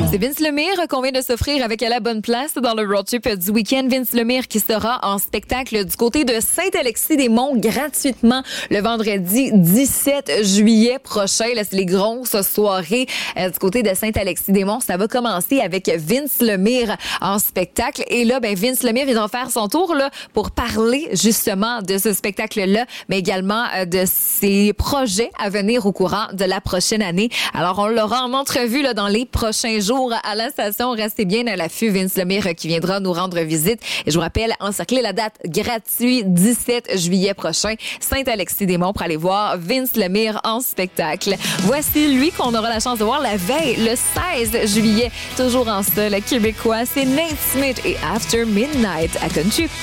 C'est Vince Lemire qu'on vient de s'offrir avec À la bonne place dans le road trip du week-end. Vince Lemire qui sera en spectacle du côté de Saint-Alexis-des-Monts gratuitement le vendredi 17 juillet prochain. Là, c'est les grosses soirées du côté de Saint-Alexis-des-Monts. Ça va commencer avec Vince Lemire en spectacle. Et là, Vince Lemire viendra faire son tour là, pour parler justement de ce spectacle-là, mais également de ses projets à venir au courant de la prochaine année. Alors, on l'aura en entrevue là, dans les prochains jours à la station. Restez bien à l'affût. Vince Lemire qui viendra nous rendre visite. Et je vous rappelle, encerclez la date gratuite 17 juillet prochain, Saint-Alexis-des-Monts pour aller voir Vince Lemire en spectacle. Voici lui qu'on aura la chance de voir la veille, le 16 juillet, toujours en sol québécois. C'est Nate Smith et After Midnight à Country.